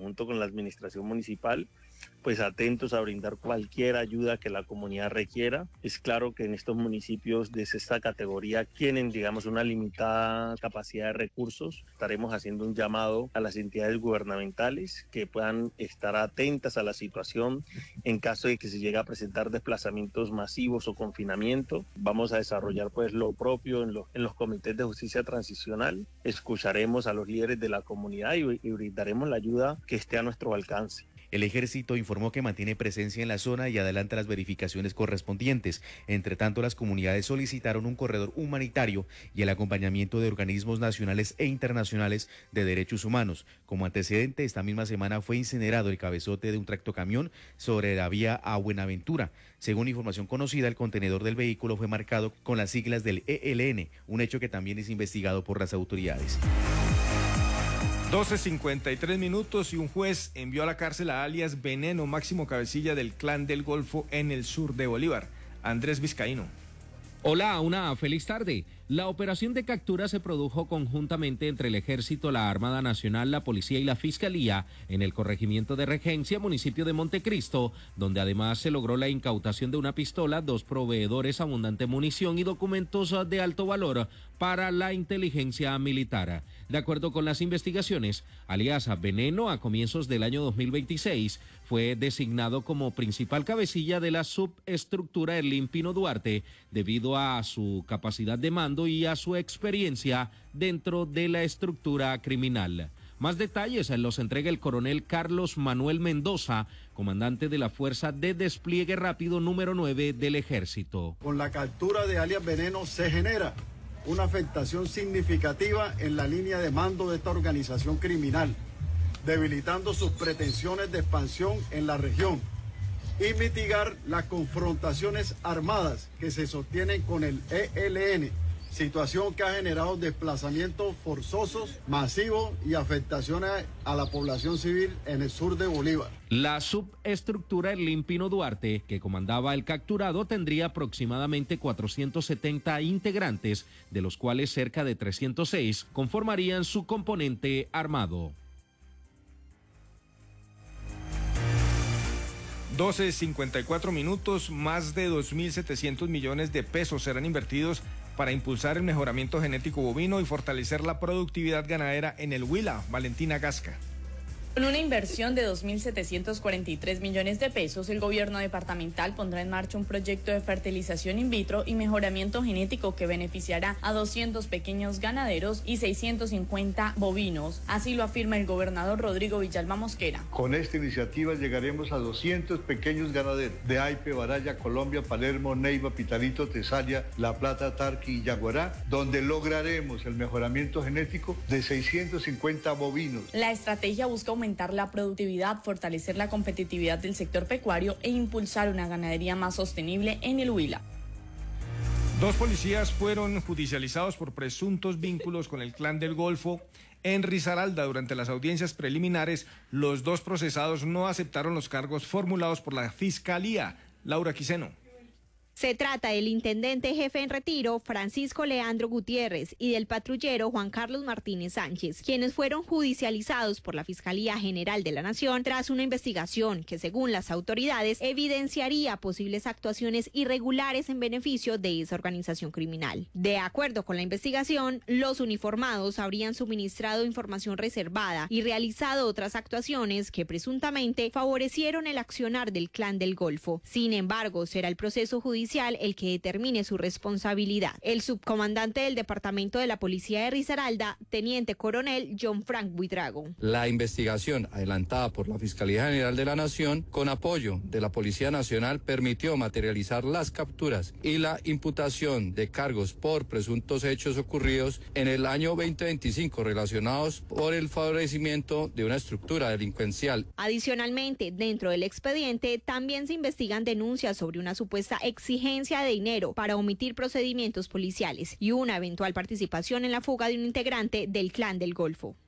conjunto con la administración municipal, pues atentos a brindar cualquier ayuda que la comunidad requiera. Es claro que en estos municipios de esta categoría tienen, digamos, una limitada capacidad de recursos. Estaremos haciendo un llamado a las entidades gubernamentales que puedan estar atentas a la situación en caso de que se llegue a presentar desplazamientos masivos o confinamiento. Vamos a desarrollar pues lo propio en los comités de justicia transicional. Escucharemos a los líderes de la comunidad y brindaremos la ayuda que esté a nuestro alcance. El ejército informó que mantiene presencia en la zona y adelanta las verificaciones correspondientes. Entre tanto, las comunidades solicitaron un corredor humanitario y el acompañamiento de organismos nacionales e internacionales de derechos humanos. Como antecedente, esta misma semana fue incinerado el cabezote de un tractocamión sobre la vía a Buenaventura. Según información conocida, el contenedor del vehículo fue marcado con las siglas del ELN, un hecho que también es investigado por las autoridades. 12:53 y un juez envió a la cárcel a alias Veneno, máximo cabecilla del Clan del Golfo en el sur de Bolívar. Andrés Vizcaíno. Hola, una feliz tarde. La operación de captura se produjo conjuntamente entre el Ejército, la Armada Nacional, la Policía y la Fiscalía en el corregimiento de Regencia, municipio de Montecristo, donde además se logró la incautación de una pistola, 2 proveedores, abundante munición y documentos de alto valor para la inteligencia militar. De acuerdo con las investigaciones, alias Veneno, a comienzos del año 2026, fue designado como principal cabecilla de la subestructura Erlín Pino Duarte, debido a su capacidad de mando y a su experiencia dentro de la estructura criminal. Más detalles los entrega el coronel Carlos Manuel Mendoza, comandante de la Fuerza de Despliegue Rápido número 9 del Ejército. Con la captura de alias Veneno se genera una afectación significativa en la línea de mando de esta organización criminal, debilitando sus pretensiones de expansión en la región y mitigar las confrontaciones armadas que se sostienen con el ELN, situación que ha generado desplazamientos forzosos, masivos y afectaciones a la población civil en el sur de Bolívar. La subestructura Erlín Pino Duarte, que comandaba el capturado, tendría aproximadamente 470 integrantes, de los cuales cerca de 306 conformarían su componente armado. 12:54, más de 2.700 millones de pesos serán invertidos para impulsar el mejoramiento genético bovino y fortalecer la productividad ganadera en el Huila. Valentina Gasca. Con una inversión de 2.743 millones de pesos, el gobierno departamental pondrá en marcha un proyecto de fertilización in vitro y mejoramiento genético que beneficiará a 200 pequeños ganaderos y 650 bovinos. Así lo afirma el gobernador Rodrigo Villalba Mosquera. Con esta iniciativa llegaremos a 200 pequeños ganaderos de Aipe, Baraya, Colombia, Palermo, Neiva, Pitalito, Tesalia, La Plata, Tarqui y Yaguará, donde lograremos el mejoramiento genético de 650 bovinos. La estrategia busca aumentar la productividad, fortalecer la competitividad del sector pecuario e impulsar una ganadería más sostenible en el Huila. 2 policías fueron judicializados por presuntos vínculos con el Clan del Golfo en Risaralda. Durante las audiencias preliminares, los 2 procesados no aceptaron los cargos formulados por la Fiscalía. Laura Quiseno. Se trata del intendente jefe en retiro, Francisco Leandro Gutiérrez, y del patrullero Juan Carlos Martínez Sánchez, quienes fueron judicializados por la Fiscalía General de la Nación tras una investigación que, según las autoridades, evidenciaría posibles actuaciones irregulares en beneficio de esa organización criminal. De acuerdo con la investigación, los uniformados habrían suministrado información reservada y realizado otras actuaciones que presuntamente favorecieron el accionar del Clan del Golfo. Sin embargo, será el proceso judicial el que determine su responsabilidad. El subcomandante del Departamento de la Policía de Risaralda, teniente coronel John Frank Buitrago. La investigación adelantada por la Fiscalía General de la Nación, con apoyo de la Policía Nacional, permitió materializar las capturas y la imputación de cargos por presuntos hechos ocurridos en el año 2025 relacionados por el favorecimiento de una estructura delincuencial. Adicionalmente, dentro del expediente también se investigan denuncias sobre una supuesta exigencia de dinero para omitir procedimientos policiales y una eventual participación en la fuga de un integrante del Clan del Golfo.